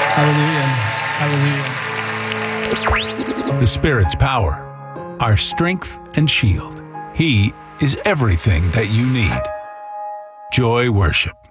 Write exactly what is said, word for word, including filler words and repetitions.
Hallelujah. Hallelujah. The Spirit's power, our strength and shield. He is everything that you need. Joy Worship.